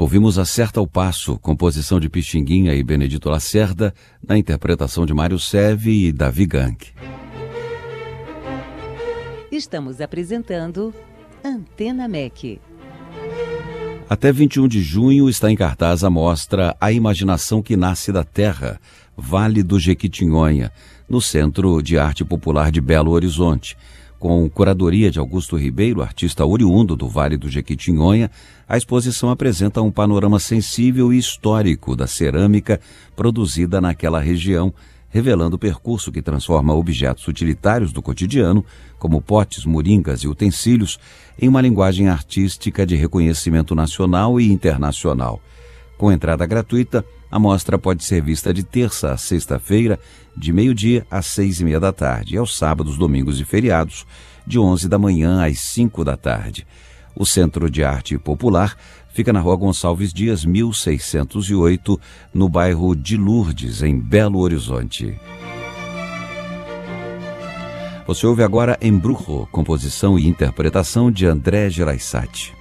Ouvimos Acerta o Passo, composição de Pixinguinha e Benedito Lacerda, na interpretação de Mário Seve e Davi Gank. Estamos apresentando Antena MEC. Até 21 de junho está em cartaz a mostra A Imaginação que Nasce da Terra, Vale do Jequitinhonha, no Centro de Arte Popular de Belo Horizonte. Com curadoria de Augusto Ribeiro, artista oriundo do Vale do Jequitinhonha, a exposição apresenta um panorama sensível e histórico da cerâmica produzida naquela região, revelando o percurso que transforma objetos utilitários do cotidiano, como potes, moringas e utensílios, em uma linguagem artística de reconhecimento nacional e internacional. Com entrada gratuita, a mostra pode ser vista de terça a sexta-feira, de meio-dia às 6:30 da tarde, e aos sábados, domingos e feriados, de 11 da manhã às 5 da tarde. O Centro de Arte Popular fica na Rua Gonçalves Dias, 1608, no bairro de Lourdes, em Belo Horizonte. Você ouve agora Embrujo, composição e interpretação de André Gereissati.